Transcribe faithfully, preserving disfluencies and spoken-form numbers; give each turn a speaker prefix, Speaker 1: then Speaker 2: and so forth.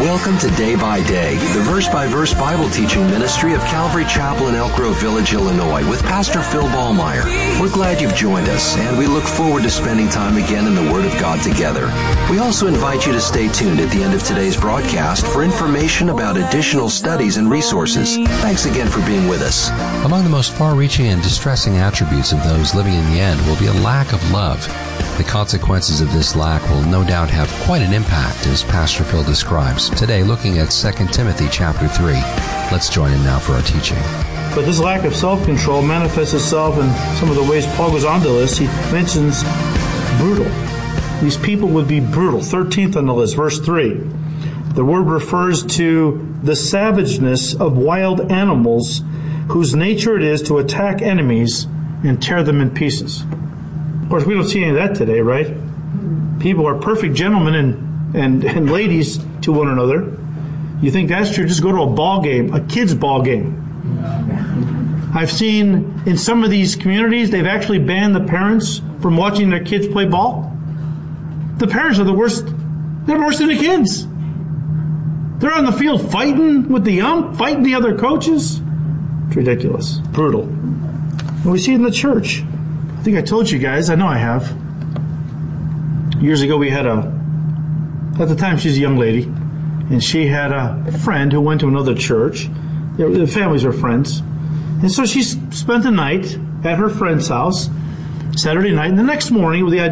Speaker 1: Welcome to Day by Day, the verse-by-verse Bible teaching ministry of Calvary Chapel in Elk Grove Village, Illinois, with Pastor Phil Ballmeyer. We're glad you've joined us, and we look forward to spending time again in the Word of God together. We also invite you to stay tuned at the end of today's broadcast for information about additional studies and resources. Thanks again for being with us.
Speaker 2: Among the most far-reaching and distressing attributes of those living in the end will be a lack of love. The consequences of this lack will no doubt have quite an impact, as Pastor Phil describes. Today, looking at Second Timothy chapter three. Let's join him now for our teaching.
Speaker 3: But this lack of self-control manifests itself in some of the ways Paul goes on to list. He mentions brutal. These people would be brutal. thirteenth on the list, verse three. The word refers to the savageness of wild animals whose nature it is to attack enemies and tear them in pieces. Of course, we don't see any of that today, right? People are perfect gentlemen and, and, and ladies to one another. You think that's true? Just go to a ball game, a kid's ball game. I've seen in some of these communities, they've actually banned the parents from watching their kids play ball. The parents are the worst. They're worse than the kids. They're on the field fighting with the young, fighting the other coaches. It's ridiculous. Brutal. And we see it in the church. I think I told you guys, I know I have. Years ago we had a, at the time she's a young lady, and she had a friend who went to another church. The families were friends. And so she spent the night at her friend's house, Saturday night, and the next morning with the idea